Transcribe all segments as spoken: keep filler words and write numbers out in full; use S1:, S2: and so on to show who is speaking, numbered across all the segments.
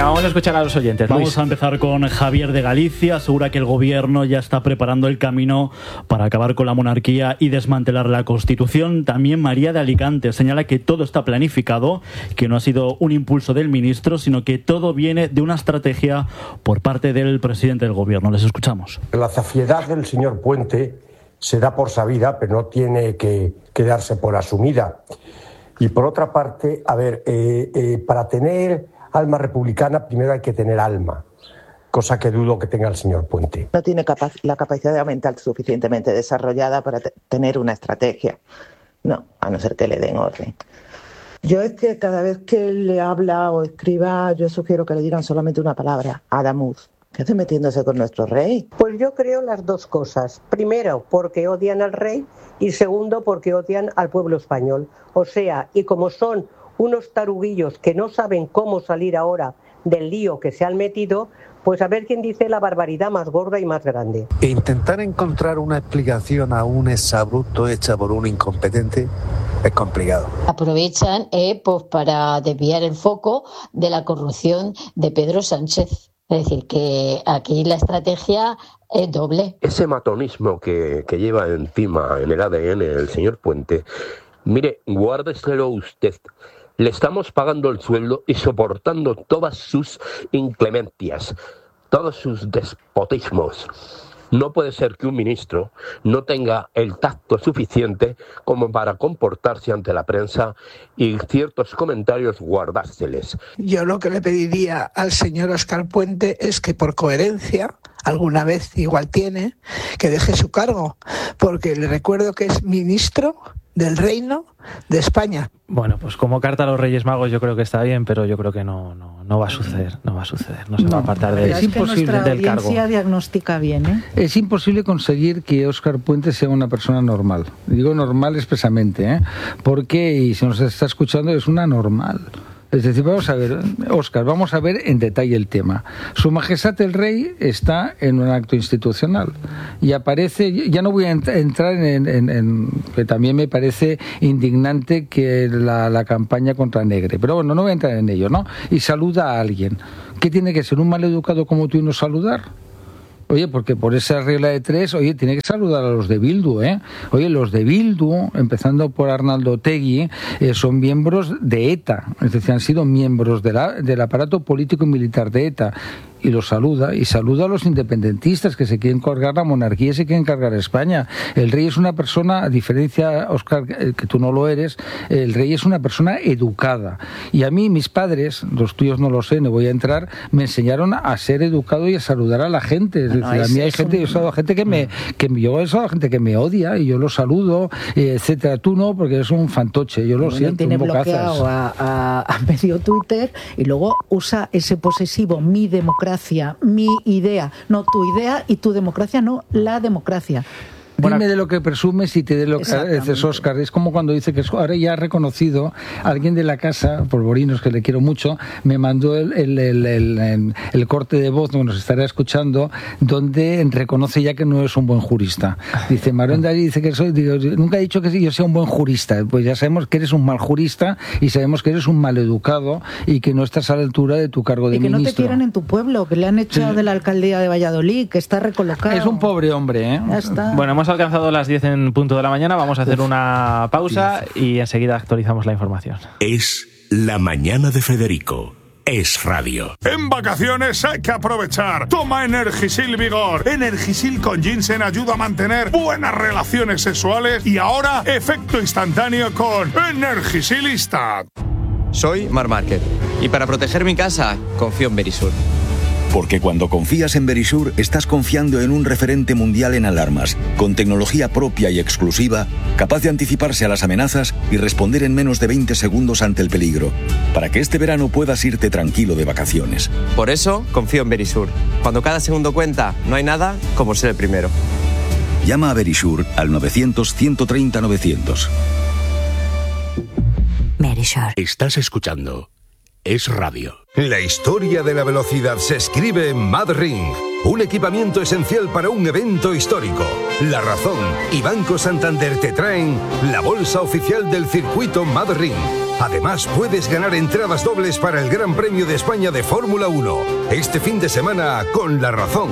S1: vamos a escuchar a los oyentes.
S2: Vamos
S1: Luis.
S2: a empezar con Javier de Galicia. Asegura que el gobierno ya está preparando el camino para acabar con la monarquía y desmantelar la Constitución. También María de Alicante señala que todo está planificado, que no ha sido un impulso del ministro, sino que todo viene de una estrategia por parte del presidente del gobierno. Les escuchamos.
S3: La zafiedad del señor Puente se da por sabida, pero no tiene que, que darse por asumida. Y por otra parte, a ver, eh, eh, para tener alma republicana primero hay que tener alma, cosa que dudo que tenga el señor Puente.
S4: No tiene capac- la capacidad mental suficientemente desarrollada para te- tener una estrategia. No, a no ser que le den orden. Yo es que cada vez que le habla o escriba, yo sugiero que le digan solamente una palabra, Adamuz. ¿Qué hace metiéndose con nuestro rey?
S5: Pues yo creo las dos cosas. Primero, porque odian al rey y segundo, porque odian al pueblo español. O sea, y como son unos taruguillos que no saben cómo salir ahora del lío que se han metido, pues a ver quién dice la barbaridad más gorda y más grande.
S6: E intentar encontrar una explicación a un exabrupto hecha por un incompetente es complicado.
S7: Aprovechan eh, pues para desviar el foco de la corrupción de Pedro Sánchez. Es decir, que aquí la estrategia es doble.
S8: Ese matonismo que, que lleva encima en el A D N el señor Puente, mire, guárdeselo usted. Le estamos pagando el sueldo y soportando todas sus inclemencias, todos sus despotismos. No puede ser que un ministro no tenga el tacto suficiente como para comportarse ante la prensa y ciertos comentarios guardárseles.
S9: Yo lo que le pediría al señor Óscar Puente es que por coherencia, alguna vez igual tiene, que deje su cargo, porque le recuerdo que es ministro del Reino de España.
S1: Bueno, pues como carta a los Reyes Magos yo creo que está bien, pero yo creo que no, no, no va a suceder, no va a suceder, no se no, va a apartar de,
S10: es imposible,
S1: del cargo.
S10: La audiencia diagnostica bien, ¿eh?
S11: Es imposible conseguir que Óscar Puente sea una persona normal. Digo normal expresamente, ¿eh? Porque, y si nos está escuchando, es una normal. Es decir, vamos a ver, Óscar, vamos a ver en detalle el tema. Su Majestad el Rey está en un acto institucional y aparece, ya no voy a entrar en, en, en que también me parece indignante que la, la campaña contra Negre, pero bueno, no voy a entrar en ello, ¿no? Y saluda a alguien. ¿Qué tiene que ser un maleducado como tú y no saludar? Oye, porque por esa regla de tres, oye, tiene que saludar a los de Bildu, ¿eh? Oye, los de Bildu, empezando por Arnaldo Otegi, eh, son miembros de ETA, es decir, han sido miembros de la, del aparato político y militar de ETA. Y los saluda, y saluda a los independentistas que se quieren cargar la monarquía y se quieren cargar España. El rey es una persona, a diferencia, Óscar, que tú no lo eres, el rey es una persona educada. Y a mí, mis padres, los tuyos no lo sé, no voy a entrar, me enseñaron a ser educado y a saludar a la gente. Es
S10: no,
S11: decir,
S10: es,
S11: a mí hay gente, un... yo saludo a gente que me, que yo he saludado a gente que me odia y yo lo saludo, etcétera. Tú no, porque eres un fantoche, yo lo
S10: bueno,
S11: siento,
S10: tiene
S11: un bocazas.
S10: bloqueado a, a, a medio Twitter y luego usa ese posesivo, mi democracia, mi idea, no tu idea y tu democracia, no la democracia.
S11: Dime bueno, de lo que presumes y te de lo que haces, Óscar. Es como cuando dice que ahora ya ha reconocido alguien de la casa, Polvorinos, que le quiero mucho, me mandó el, el, el, el, el corte de voz, que nos estará escuchando, donde reconoce ya que no es un buen jurista. Dice, Maronda dice que soy, digo, nunca he dicho que yo sea un buen jurista. Pues ya sabemos que eres un mal jurista y sabemos que eres un maleducado y que no estás a la altura de tu cargo de
S10: ministro. Y que
S11: ministro.
S10: no te quieren en tu pueblo, que le han echado sí. de la alcaldía de Valladolid, que está recolocado.
S11: Es un pobre hombre, ¿eh?
S10: Ya está.
S1: Bueno, hemos alcanzado las diez en punto de la mañana, vamos a hacer una pausa y enseguida actualizamos la información.
S12: Es La Mañana de Federico. Es radio.
S13: En vacaciones hay que aprovechar. Toma Energisil Vigor. Energisil con ginseng ayuda a mantener buenas relaciones sexuales y ahora efecto instantáneo con Energisilista.
S14: Soy Mar Márquez y para proteger mi casa confío en Verisur.
S15: Porque cuando confías en Verisur, estás confiando en un referente mundial en alarmas, con tecnología propia y exclusiva, capaz de anticiparse a las amenazas y responder en menos de veinte segundos ante el peligro, para que este verano puedas irte tranquilo de vacaciones.
S14: Por eso, confío en Verisur. Cuando cada segundo cuenta, no hay nada como ser el primero.
S15: Llama a Verisur al novecientos, ciento treinta, novecientos.
S12: Verisur. Estás escuchando Es Radio.
S16: La historia de la velocidad se escribe en MadRing, un equipamiento esencial para un evento histórico. La Razón y Banco Santander te traen la bolsa oficial del circuito MadRing, Además, puedes ganar entradas dobles para el Gran Premio de España de Fórmula uno. Este fin de semana con La Razón.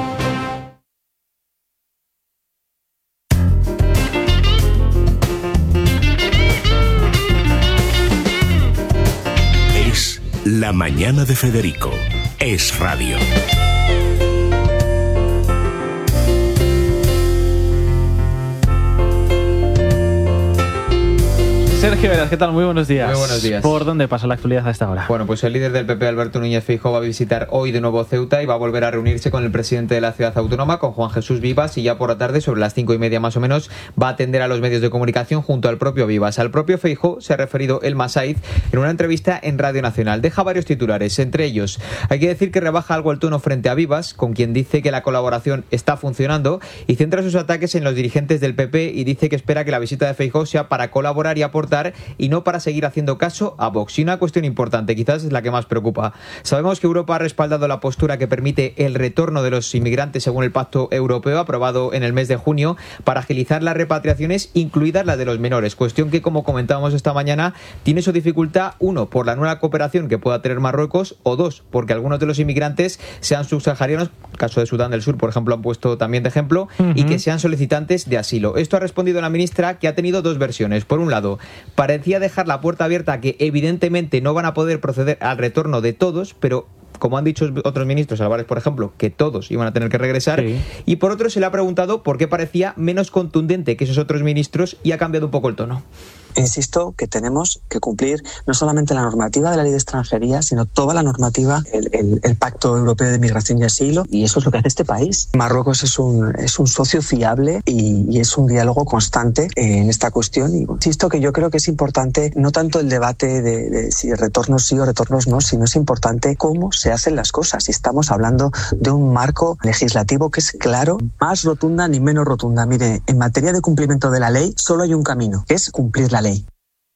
S12: Es La Mañana de Federico. Es radio.
S1: Sergio Veras, ¿qué tal? Muy buenos días.
S17: Muy buenos días.
S1: ¿Por dónde pasa la actualidad a esta hora?
S17: Bueno, pues el líder del P P, Alberto Núñez Feijóo, va a visitar hoy de nuevo Ceuta y va a volver a reunirse con el presidente de la ciudad autónoma, con Juan Jesús Vivas, y ya por la tarde, sobre las cinco y media más o menos, va a atender a los medios de comunicación junto al propio Vivas. Al propio Feijóo se ha referido el Masaiz en una entrevista en Radio Nacional. Deja varios titulares, entre ellos, hay que decir que rebaja algo el tono frente a Vivas, con quien dice que la colaboración está funcionando, y centra sus ataques en los dirigentes del P P y dice que espera que la visita de Feijóo sea para colaborar y aportar y no para seguir haciendo caso a Vox. Y una cuestión importante, quizás es la que más preocupa. Sabemos que Europa ha respaldado la postura que permite el retorno de los inmigrantes según el Pacto Europeo aprobado en el mes de junio para agilizar las repatriaciones, incluidas las de los menores. Cuestión que, como comentábamos esta mañana, tiene su dificultad, uno, por la nueva cooperación que pueda tener Marruecos, o dos, porque algunos de los inmigrantes sean subsaharianos, caso de Sudán del Sur, por ejemplo, han puesto también de ejemplo, uh-huh. y que sean solicitantes de asilo. Esto ha respondido la ministra, que ha tenido dos versiones. Por un lado, parecía dejar la puerta abierta a que evidentemente no van a poder proceder al retorno de todos, pero como han dicho otros ministros, Álvarez por ejemplo, que todos iban a tener que regresar, sí. Y por otro se le ha preguntado por qué parecía menos contundente que esos otros ministros y ha cambiado un poco el tono.
S18: Insisto que tenemos que cumplir no solamente la normativa de la ley de extranjería, sino toda la normativa, el, el, el Pacto Europeo de Migración y Asilo, y eso es lo que hace este país. Marruecos es un, es un socio fiable y, y es un diálogo constante en esta cuestión. Y insisto que yo creo que es importante no tanto el debate de, de si retornos sí o retornos no, sino es importante cómo se hacen las cosas. Y estamos hablando de un marco legislativo que es claro, más rotunda ni menos rotunda. Mire, en materia de cumplimiento de la ley solo hay un camino, que es cumplir la ley.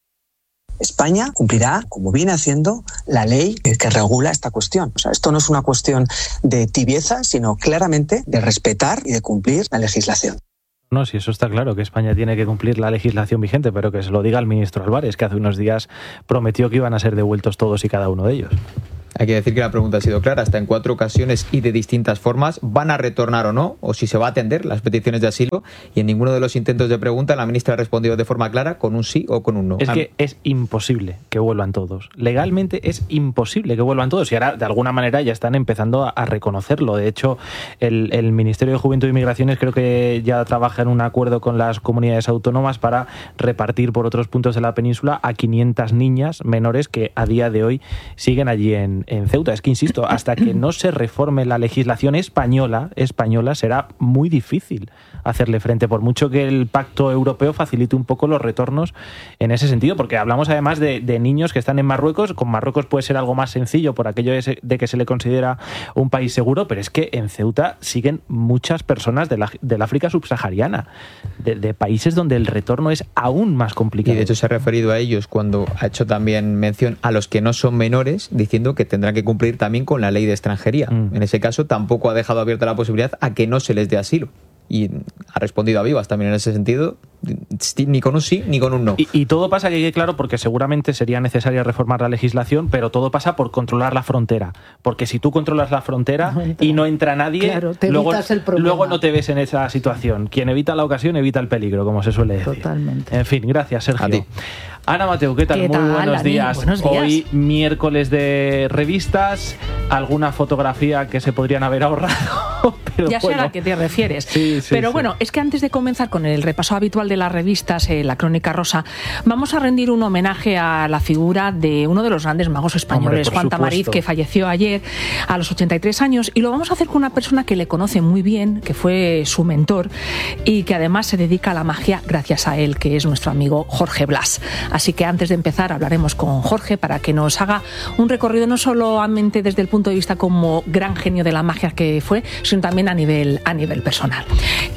S18: España cumplirá, como viene haciendo, la ley que regula esta cuestión. O sea, esto no es una cuestión de tibieza, sino claramente de respetar y de cumplir la legislación.
S1: No, sí, eso está claro, que España tiene que cumplir la legislación vigente, pero que se lo diga el ministro Álvarez, que hace unos días prometió que iban a ser devueltos todos y cada uno de ellos.
S17: Hay que decir que la pregunta ha sido clara, hasta en cuatro ocasiones y de distintas formas, ¿van a retornar o no? O si se va a atender las peticiones de asilo, y en ninguno de los intentos de pregunta la ministra ha respondido de forma clara con un sí o con un no.
S1: Es que es imposible que vuelvan todos. Legalmente es imposible que vuelvan todos, y ahora de alguna manera ya están empezando a, a reconocerlo. De hecho, el, el Ministerio de Juventud y Migraciones creo que ya trabaja en un acuerdo con las comunidades autónomas para repartir por otros puntos de la península a quinientas niñas menores que a día de hoy siguen allí en en Ceuta. Es que, insisto, hasta que no se reforme la legislación española, española será muy difícil hacerle frente, por mucho que el Pacto Europeo facilite un poco los retornos en ese sentido, porque hablamos además de, de niños que están en Marruecos. Con Marruecos puede ser algo más sencillo por aquello de, de que se le considera un país seguro, pero es que en Ceuta siguen muchas personas de la, del África subsahariana, de, de países donde el retorno es aún más complicado.
S17: Y de hecho se ha referido a ellos cuando ha hecho también mención a los que no son menores, diciendo que tendrán que cumplir también con la ley de extranjería. Mm. En ese caso tampoco ha dejado abierta la posibilidad a que no se les dé asilo. Y ha respondido a Vivas también en ese sentido, ni con un sí ni con un no.
S1: Y, y todo pasa, que quede claro, porque seguramente sería necesaria reformar la legislación, pero todo pasa por controlar la frontera. Porque si tú controlas la frontera no y no entra nadie,
S10: claro, te
S1: luego,
S10: evitas el problema.
S1: luego no te ves en esa situación. Quien evita la ocasión evita el peligro, como se suele decir.
S10: Totalmente.
S1: En fin, gracias, Sergio. A ti. Ana Mateu, ¿qué tal?
S19: ¿Qué
S1: Muy
S19: tal,
S1: buenos,
S19: Dani?
S1: días.
S19: buenos días.
S1: Hoy miércoles de revistas, alguna fotografía que se podrían haber ahorrado. Pero
S19: ya
S1: bueno.
S19: sé a qué te refieres.
S1: Sí, sí,
S19: pero
S1: sí.
S19: bueno, es que antes de comenzar con el repaso habitual de las revistas, eh, la Crónica Rosa, vamos a rendir un homenaje a la figura de uno de los grandes magos españoles,
S1: Hombre,
S19: Juan Tamariz, que falleció ayer a los ochenta y tres años, y lo vamos a hacer con una persona que le conoce muy bien, que fue su mentor y que además se dedica a la magia gracias a él, que es nuestro amigo Jorge Blas. Así que antes de empezar hablaremos con Jorge para que nos haga un recorrido no solamente desde el punto de vista como gran genio de la magia que fue, sino sino también a nivel, a nivel personal.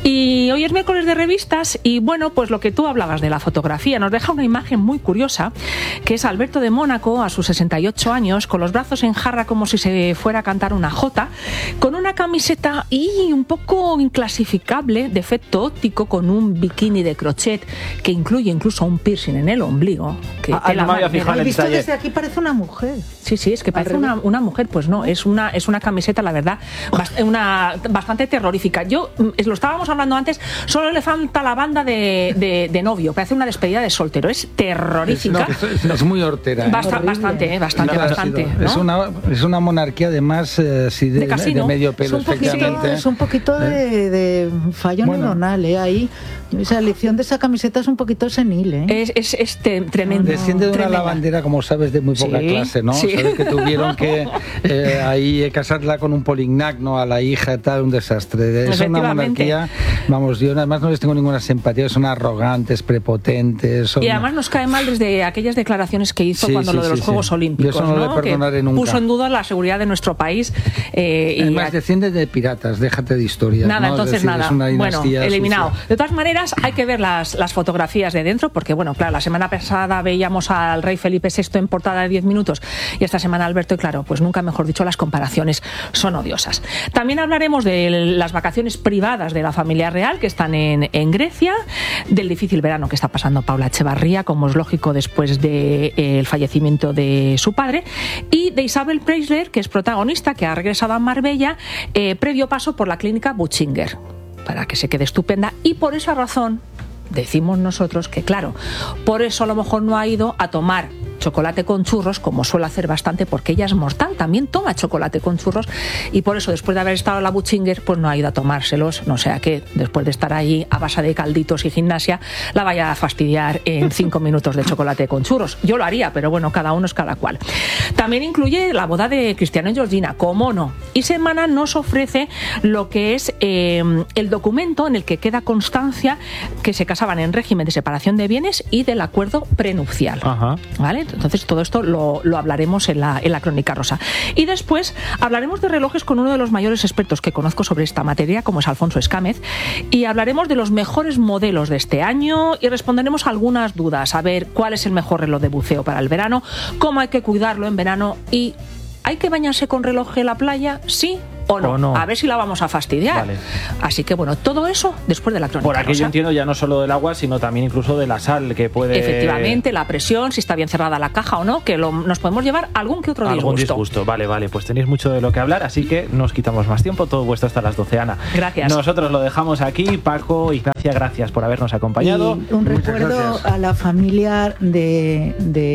S19: Y hoy es miércoles de revistas y bueno, pues lo que tú hablabas de la fotografía nos deja una imagen muy curiosa, que es Alberto de Mónaco a sus sesenta y ocho años, con los brazos en jarra como si se fuera a cantar una jota, con una camiseta y un poco inclasificable de efecto óptico, con un bikini de crochet que incluye incluso un piercing en el ombligo. Que
S1: ah, no me había fijado en el
S10: visto
S1: detalle.
S10: desde aquí parece una mujer.
S19: Sí, sí, es que parece una, una mujer, pues no, es una, es una camiseta, la verdad, bast- una, bastante terrorífica. Yo, lo estábamos hablando antes, solo le falta la banda de, de, de novio, parece una despedida de soltero, es terrorífica.
S11: Es, no, es, es muy hortera. ¿eh?
S19: Basta, bastante, eh, bastante,
S11: No,
S19: bastante. ¿no?
S11: Es, una, es una monarquía además eh, sí, de,
S19: de, casino.
S11: de medio pelo,
S10: es un poquito,
S11: efectivamente.
S10: es un poquito de, de fallo
S11: Bueno.
S10: neuronal, ¿eh? Ahí, esa elección de esa camiseta es un poquito senil, ¿eh?
S19: Es, es, es te, tremendo.
S11: Desciende de una
S19: tremenda.
S11: lavandera, como sabes, de muy poca
S19: Sí,
S11: clase, ¿no?
S19: sí.
S11: Sabes que tuvieron que eh, ahí casarla con un polignacno a la hija y tal, un desastre. Es una monarquía, vamos, yo además no les tengo ninguna simpatía, son arrogantes, prepotentes. Son...
S19: Y además nos cae mal desde aquellas declaraciones que hizo
S11: Sí,
S19: cuando
S11: sí,
S19: lo de los
S11: sí,
S19: Juegos
S11: sí.
S19: Olímpicos,
S11: Yo eso no
S19: ¿no?
S11: le perdonaré
S19: que
S11: nunca.
S19: puso en duda la seguridad de nuestro país. Eh, y
S11: Además, desciende de piratas, déjate de historias.
S19: Nada,
S11: ¿no?
S19: entonces
S11: es decir,
S19: nada.
S11: Es una
S19: Bueno,
S11: dinastía
S19: eliminado.
S11: sucia.
S19: De todas maneras, hay que ver las, las fotografías de dentro, porque bueno, claro, la semana pasada veíamos al rey Felipe sexto en portada de diez minutos y esta semana Alberto, y claro, pues nunca mejor dicho, las comparaciones son odiosas. También hablaremos de las vacaciones privadas de la familia real que están en, en Grecia, del difícil verano que está pasando Paula Echevarría, como es lógico después del de, eh, fallecimiento de su padre, y de Isabel Preisler, que es protagonista, que ha regresado a Marbella, eh, previo paso por la clínica Butchinger, para que se quede estupenda, y por esa razón decimos nosotros que, claro, por eso a lo mejor no ha ido a tomar chocolate con churros, como suele hacer bastante, porque ella es mortal, también toma chocolate con churros, y por eso después de haber estado en la Butchinger, pues no ha ido a tomárselos, no sea que después de estar allí a base de calditos y gimnasia, la vaya a fastidiar en cinco minutos de chocolate con churros. Yo lo haría, pero bueno, cada uno es cada cual. También incluye la boda de Cristiano y Georgina, cómo no. Y Semana nos ofrece lo que es eh, el documento en el que queda constancia que se casaban en régimen de separación de bienes y del acuerdo prenupcial.
S1: Ajá.
S19: ¿Vale? Entonces todo esto lo, lo hablaremos en la, en la Crónica Rosa. Y después hablaremos de relojes con uno de los mayores expertos que conozco sobre esta materia, como es Alfonso Escámez, y hablaremos de los mejores modelos de este año y responderemos algunas dudas, a ver cuál es el mejor reloj de buceo para el verano, cómo hay que cuidarlo en verano y ¿hay que bañarse con reloj en la playa? ¿Sí o no?
S1: O no.
S19: A ver si la vamos a fastidiar.
S1: Vale.
S19: Así que bueno, todo eso después de la Crónica
S1: Por aquí
S19: Rosa.
S1: yo entiendo ya no solo del agua, sino también incluso de la sal, que puede...
S19: Efectivamente, la presión, si está bien cerrada la caja o no, que lo, nos podemos llevar algún que otro
S1: Algún
S19: disgusto.
S1: disgusto. Vale, vale, pues tenéis mucho de lo que hablar, así que no os quitamos más tiempo, todo vuestro hasta las doce, Ana.
S19: Gracias.
S1: Nosotros lo dejamos aquí. Paco, Ignacia, gracias por habernos acompañado.
S10: Y un recuerdo
S1: gracias.
S10: a la familia de,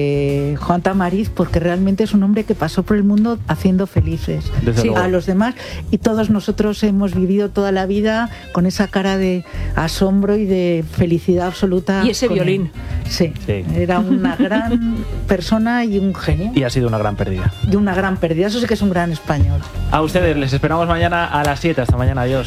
S10: de Juan Tamariz, porque realmente es un hombre que pasó por el mundo haciendo felices
S1: Desde luego.
S10: a los demás, y todos nosotros hemos vivido toda la vida con esa cara de asombro y de felicidad absoluta.
S19: Y ese
S10: con
S19: violín.
S10: él. Sí,
S1: Sí.
S10: era una gran persona y un genio.
S1: Y ha sido una gran pérdida.
S10: Y una gran pérdida, eso sí que es un gran español.
S1: A ustedes les esperamos mañana a las siete. Hasta mañana, adiós.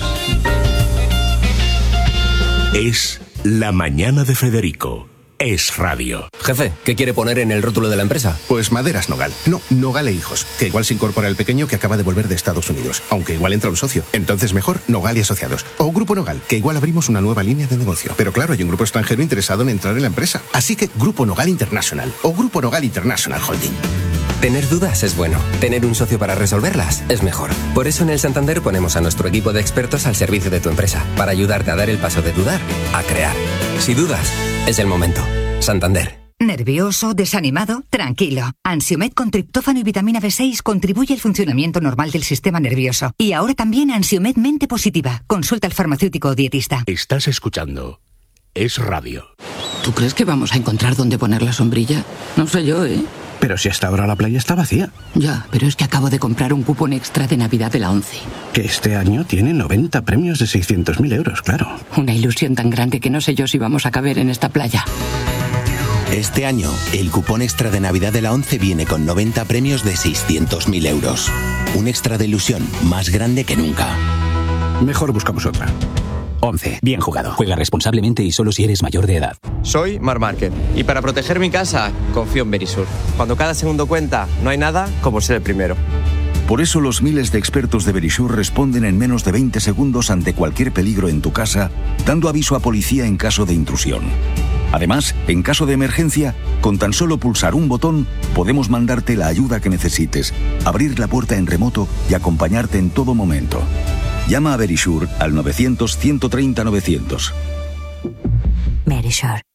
S12: Es La Mañana de Federico. Es radio.
S20: Jefe, ¿qué quiere poner en el rótulo de la empresa?
S21: Pues Maderas Nogal. No, Nogal e Hijos, que igual se incorpora el pequeño que acaba de volver de Estados Unidos, aunque igual entra un socio. Entonces mejor Nogal y Asociados. O Grupo Nogal, que igual abrimos una nueva línea de negocio. Pero claro, hay un grupo extranjero interesado en entrar en la empresa. Así que Grupo Nogal International o Grupo Nogal International Holding.
S20: Tener dudas es bueno. Tener un socio para resolverlas es mejor. Por eso en el Santander ponemos a nuestro equipo de expertos al servicio de tu empresa, para ayudarte a dar el paso de dudar a crear. Si dudas, es el momento. Santander.
S22: ¿Nervioso? ¿Desanimado? Tranquilo. Ansiomed con triptófano y vitamina B seis contribuye al funcionamiento normal del sistema nervioso. Y ahora también Ansiomed Mente Positiva. Consulta al farmacéutico o dietista.
S12: Estás escuchando Es radio.
S23: ¿Tú crees que vamos a encontrar dónde poner la sombrilla? No sé yo, ¿eh?
S21: Pero si hasta ahora la playa está vacía.
S23: Ya, pero es que acabo de comprar un cupón extra de Navidad de la ONCE.
S21: Que este año tiene noventa premios de seiscientos mil euros, claro.
S23: Una ilusión tan grande que no sé yo si vamos a caber en esta playa.
S24: Este año, el cupón extra de Navidad de la ONCE viene con noventa premios de seiscientos mil euros. Un extra de ilusión más grande que nunca.
S21: Mejor buscamos otra.
S25: ONCE. Bien jugado. Juega responsablemente y solo si eres mayor de edad.
S14: Soy Mar Márquez y para proteger mi casa confío en Verisur. Cuando cada segundo cuenta, no hay nada como ser el primero.
S15: Por eso los miles de expertos de Verisure responden en menos de veinte segundos ante cualquier peligro en tu casa, dando aviso a policía en caso de intrusión. Además, en caso de emergencia, con tan solo pulsar un botón, podemos mandarte la ayuda que necesites, abrir la puerta en remoto y acompañarte en todo momento. Llama a Verisure al novecientos, ciento treinta, novecientos.
S22: Verisure.